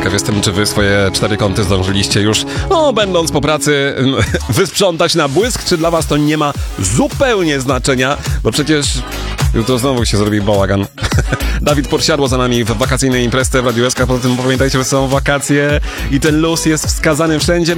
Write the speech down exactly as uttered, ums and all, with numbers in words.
Ciekaw jestem, czy wy swoje cztery kąty zdążyliście już, no będąc po pracy, wysprzątać na błysk, czy dla was to nie ma zupełnie znaczenia, bo przecież jutro znowu się zrobi bałagan. Dawid Podsiadło za nami w wakacyjnej imprezie w Radiu S K. Poza tym pamiętajcie, że są wakacje i ten luz jest wskazany wszędzie.